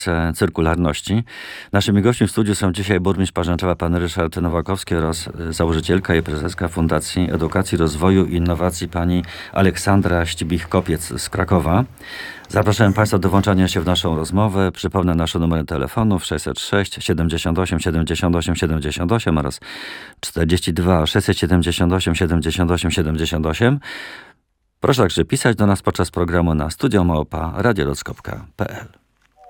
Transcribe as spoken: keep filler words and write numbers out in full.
cyrkularności. Naszymi gośćmi w studiu są dzisiaj burmistrz Parzęczewa pan Ryszard Nowakowski oraz założycielka i prezeska Fundacji Edukacji, Rozwoju i Innowacji pani Aleksandra Ścibich-Kopiec z Krakowa. Zapraszam Państwa do włączania się w naszą rozmowę. Przypomnę nasze numery telefonów sześćset sześć, siedemdziesiąt osiem, siedemdziesiąt osiem, siedemdziesiąt osiem oraz czterdzieści dwa, sześćset siedemdziesiąt osiem, siedemdziesiąt osiem, siedemdziesiąt osiem. Proszę także pisać do nas podczas programu na studio małpa radiolotz kropka p l.